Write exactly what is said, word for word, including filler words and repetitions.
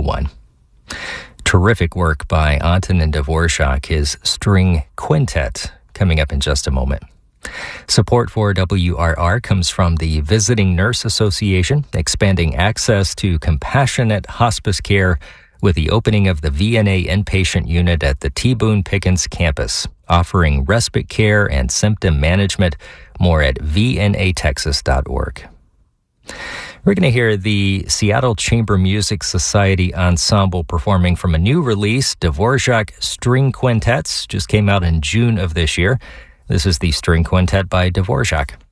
one. Terrific work by Antonin Dvorak, his string quintet, coming up in just a moment. Support for W R R comes from the Visiting Nurse Association, expanding access to compassionate hospice care with the opening of the V N A inpatient unit at the T. Boone Pickens campus, offering respite care and symptom management. More at v n a texas dot org. We're going to hear the Seattle Chamber Music Society Ensemble performing from a new release, Dvorak String Quintets, just came out in June of this year. This is the String Quintet by Dvorak.